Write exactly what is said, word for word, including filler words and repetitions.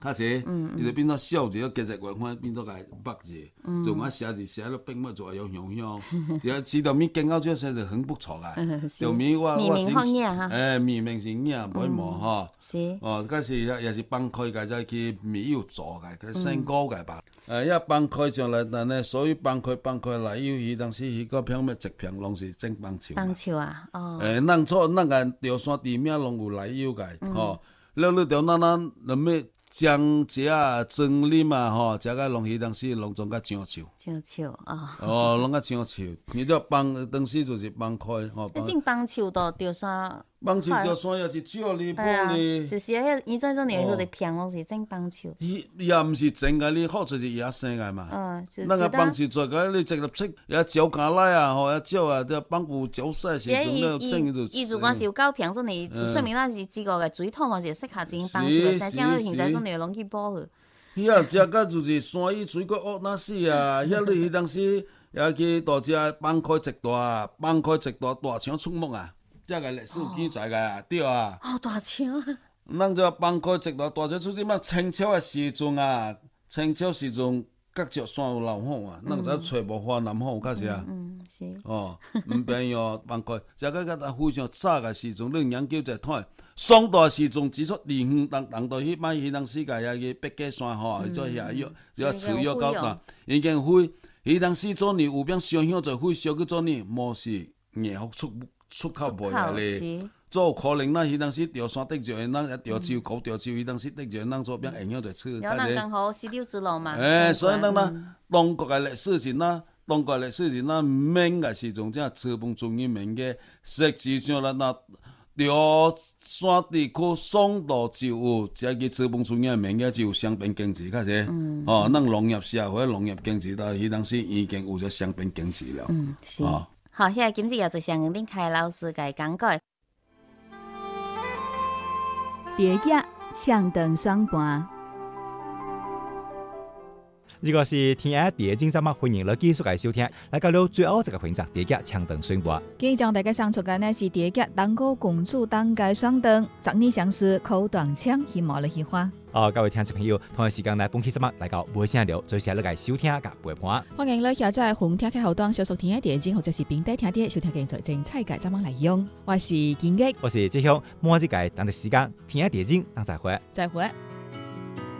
較濟，伊就變到笑字，結實圓翻變到個北字，就我寫字寫到並冇做有香香，只要知道咪更高就寫就很不錯啊。就咪我我真，誒咪明是嘢，唔會冇嗬。 是。 哦，嗰時也也是幫開嘅，就去咪有做嘅，佢升高嘅吧。誒，一幫開上來，但係所以幫開幫開來，有迄當時迄個片咩直片攏是正棒球。 棒球啊，哦。 誒，咱錯咱個條山地面攏有來有嘅，吼。了你條咱咱咱咩？江浙啊，真啉啊，吼，食個攏迄當時攏種個醬球， 醬球哦， 哦，攏個醬球，你只幫當時就是幫開，吼。 一種棒球到條山， 棒球條山也是少哩，玻璃， 就是迄以前種年嗰隻片攏是真棒球。 伊也毋是真個，你好就是野生個嘛。 嗯，就那個棒球做個，你直入出也招架來啊，吼，也招啊，啲幫扶招賽時陣了，整就。 伊如果是有夠平種呢，就說明咱是這個個水土嘛是適合種棒球嘅，才將現在種呢攏去保護。 伊啊，食個就是山醫水果惡那死啊！遐你迄當時也去大隻幫開一大，幫開一大大槍出沒啊！即個歷史有記載個啊，對啊。 哦，大槍啊！ 咱就幫開一大大槍出，即嘛清朝嘅時陣啊，清朝時陣各隻山有老虎啊，咱就找無花南虎較是啊。 嗯，是。 哦，毋便哦，幫開，即個個非常早嘅時陣，你研究一睇。宋代時陣指出，離遠當當到迄擺迄當時個遐個北界山吼，伊做遐藥，只要持藥到大，已經灰。迄當時做呢有邊商向做灰燒去做呢，無是硬福出出口賣啊咧。做可能咱迄當時條山得著，咱一條洲高條洲，迄當時得著，咱做邊影響就出。 有咱剛好絲綢之路嘛。 誒，所以咱咱中國嘅歷史是咱，中國歷史是咱明嘅時陣，即係資本主義明嘅，實際上咱那。條山地區宋代就有，即個資本主義名嘅就有雙邊經濟，較濟。嗯。哦，咱農業社會、農業經濟到迄當時已經有咗雙邊經濟了。 嗯，是。哦、好，現在今日也就向恁開老師嘅講解。 蝶夾唱斷雙盤。 如果是聽下蝶經節目，歡迎你繼續嚟收聽。嚟到了最後一個環節，蝶夾唱斷雙盤。 今日將大家送出嘅呢是蝶夾當歌公主當街雙斷，十年相思口斷腸，希望你喜歡。 哦，各位聽眾朋友，同一時間嚟本期節目嚟到尾聲了，最時嚟嚟收聽甲陪伴。 歡迎你下載紅聽嘅後端，小熟聽嘅蝶經或者是平底聽啲收聽嘅最精彩嘅節目內容。我是建益， 我是志雄，每一個當嘅時間聽下蝶經，當再會， 再會。